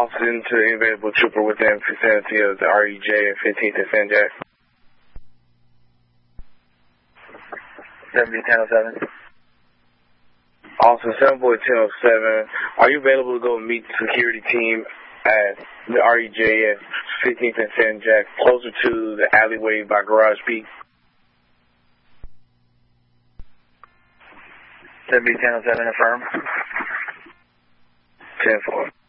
Austin to any available trooper within vicinity of the REJ at 15th and San Jack. 70-1007. Austin, 7-1007. Are you available to go meet the security team at the REJ at 15th and San Jack, closer to the alleyway by Garage Peak? 70-1007, affirm. 10-4.